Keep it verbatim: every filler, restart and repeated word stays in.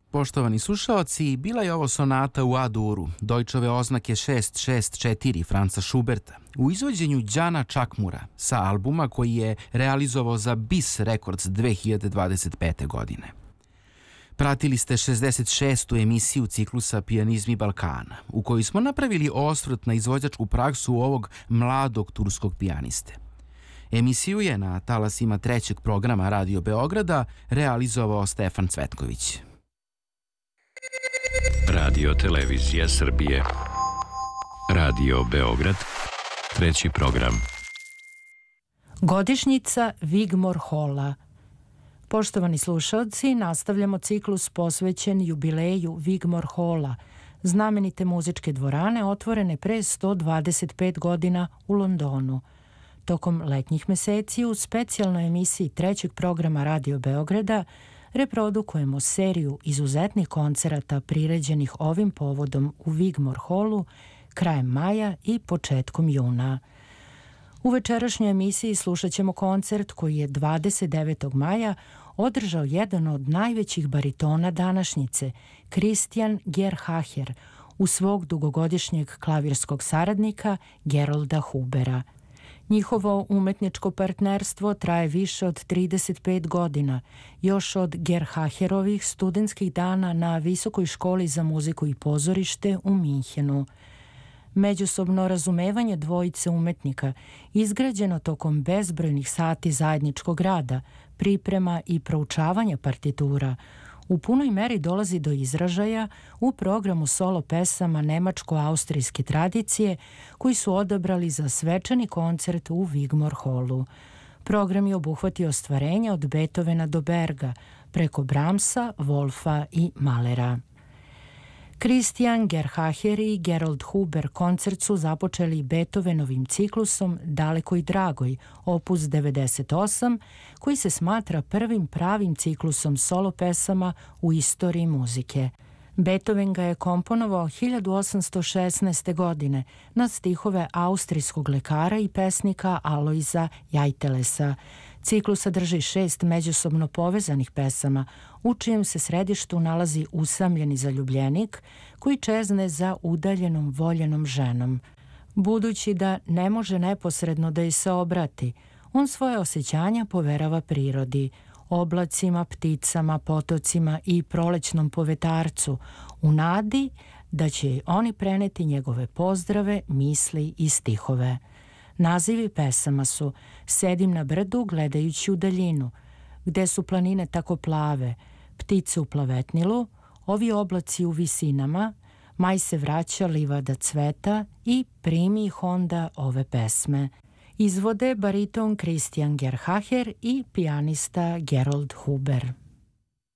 Poštovani slušaoci, bila je ovo sonata u A-duru, Deutschove oznake šest šest četiri Franza Schuberta, u izvođenju Đana Čakmura sa albuma koji je realizovao za Bis Records dve hiljade dvadeset pete. godine. Pratili ste šezdeset šestu emisiju ciklusa Pijanizmi Balkana, u kojoj smo napravili osvrt na izvođačku praksu ovog mladog turskog pijaniste. Emisiju je na talasima trećeg programa Radio Beograda realizovao Stefan Cvetković. Radio Televizija Srbije. Radio Beograd. Treći program. Godišnjica Wigmore Halla. Poštovani slušalci, nastavljamo ciklus posvećen jubileju Wigmore Halla, znamenite muzičke dvorane otvorene pre sto dvadeset pet godina u Londonu. Tokom letnjih meseci u specijalnoj emisiji trećeg programa Radio Beograda reprodukujemo seriju izuzetnih koncerata priređenih ovim povodom u Wigmore Hallu krajem maja i početkom juna. U večerašnjoj emisiji slušat ćemo koncert koji je dvadeset devetog maja održao jedan od najvećih baritona današnjice, Christian Gerhaher, u svog dugogodišnjeg klavirskog saradnika Gerolda Hubera. Njihovo umetničko partnerstvo traje više od trideset pet godina, još od Gerhaherovih studentskih dana na Visokoj školi za muziku i pozorište u Minhenu. Međusobno razumevanje dvojice umetnika, izgrađeno tokom bezbrojnih sati zajedničkog rada, priprema i proučavanja partitura, u punoj meri dolazi do izražaja u programu solo pesama nemačko-austrijske tradicije koji su odabrali za svečani koncert u Wigmore Hallu. Program je obuhvatio ostvarenja od Beethovena do Berga, preko Brahmsa, Wolfa i Mahlera. Christian Gerhaher i Gerold Huber koncert su započeli Beethovenovim ciklusom Dalekoj dragoj, opus devedeset osam, koji se smatra prvim pravim ciklusom solo pesama u istoriji muzike. Beethoven ga je komponovao hiljadu osamsto šesnaeste. godine na stihove austrijskog lekara i pesnika Alojza Jajtelesa. Ciklus sadrži šest međusobno povezanih pesama, u čijem se središtu nalazi usamljeni zaljubljenik koji čezne za udaljenom voljenom ženom. Budući da ne može neposredno da joj se obrati, on svoje osjećanja poverava prirodi, oblacima, pticama, potocima i prolećnom povetarcu, u nadi da će oni preneti njegove pozdrave, misli i stihove. Nazivi pesama su Sedim na brdu gledajući u daljinu, Gde su planine tako plave, Ptice u plavetnilu, Ovi oblaci u visinama, Maj se vraća, livada cveta i Primi ih onda ove pesme. Izvode bariton Christian Gerhaher i pijanista Gerold Huber.